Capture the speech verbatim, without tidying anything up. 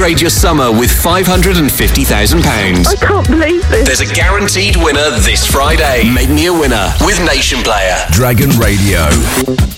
upgrade your summer with five hundred fifty thousand pounds. I can't believe this. There's a guaranteed winner this Friday. Make me a winner with Nation Player. Dragon Radio.